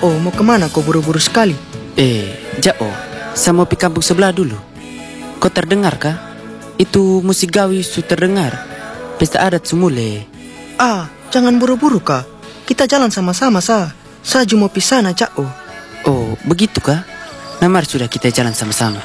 Oh, mau kemana kau buru-buru sekali? Jao, saya mau pi kampung sebelah dulu. Kau terdengar kah? Itu musik gawi su terdengar. Pesta adat sumule. Ah, jangan buru-buru kah. Kita jalan sama-sama Sa. Saya mau pisah na Jao. Oh, begitu kah? Nah, mari sudah kita jalan sama-sama.